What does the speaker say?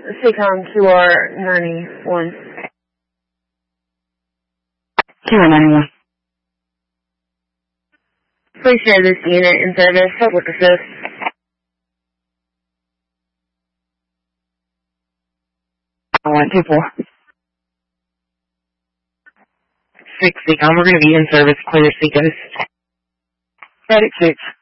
SACOM QR91. QR91. Please share this unit in service. Public assist. 124. 6 SACOM, we're going to be in service. Clear Seacoast. Static 6.